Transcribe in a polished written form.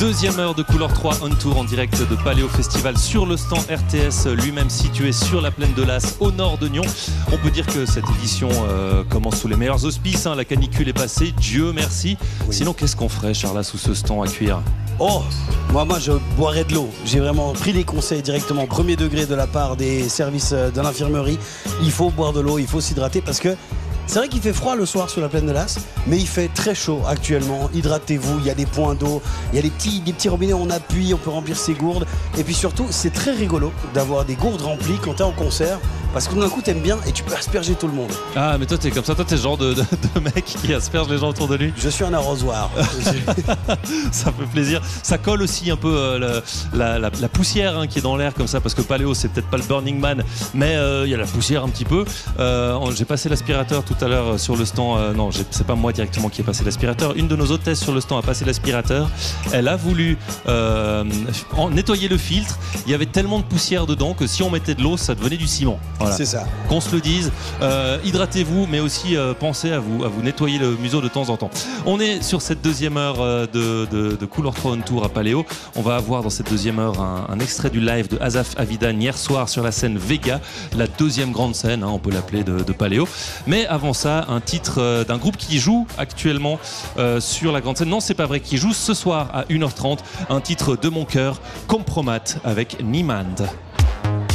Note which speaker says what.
Speaker 1: Deuxième heure de Couleur 3 on tour en direct de Paléo Festival sur le stand RTS lui-même situé sur la plaine de l'As au nord de Nyon. On peut dire que cette édition commence sous les meilleurs auspices, hein. La canicule est passée, Dieu merci. Oui. Sinon qu'est-ce qu'on ferait, Charles, sous ce stand à cuire?
Speaker 2: Oh, moi je boirais de l'eau. J'ai vraiment pris des conseils directement premier degré de la part des services de l'infirmerie. Il faut boire de l'eau, il faut s'hydrater parce que c'est vrai qu'il fait froid le soir sur la plaine de l'As, mais il fait très chaud actuellement. Hydratez-vous, il y a des points d'eau, il y a des petits robinets, on appuie, on peut remplir ses gourdes. Et puis surtout, c'est très rigolo d'avoir des gourdes remplies quand t'es en concert, parce que d'un coup t'aimes bien et tu peux asperger tout le monde. Ah,
Speaker 1: mais toi t'es comme ça, toi t'es le genre de mec qui asperge les gens autour de lui.
Speaker 2: Je suis un arrosoir.
Speaker 1: Ça fait plaisir. Ça colle aussi un peu la poussière, hein, qui est dans l'air comme ça, parce que Paléo c'est peut-être pas le Burning Man, mais il y a la poussière un petit peu. J'ai passé l'aspirateur tout à l'heure sur le stand. Non, c'est pas moi directement qui ai passé l'aspirateur. Une de nos hôtesses sur le stand a passé l'aspirateur. Elle a voulu nettoyer le filtre. Il y avait tellement de poussière dedans que si on mettait de l'eau, ça devenait du ciment. Voilà.
Speaker 2: C'est ça.
Speaker 1: Qu'on se le dise. Hydratez-vous, mais aussi pensez à vous nettoyer le museau de temps en temps. On est sur cette deuxième heure de Couleur 3 on tour à Paléo. On va avoir dans cette deuxième heure un extrait du live de Asaf Avidan hier soir sur la scène Vega, la deuxième grande scène, hein, on peut l'appeler de Paléo. Mais avant ça, un titre d'un groupe qui joue actuellement sur la grande scène. Non, c'est pas vrai, qui joue ce soir à 1h30. Un titre de mon cœur, Compromat avec Niemand.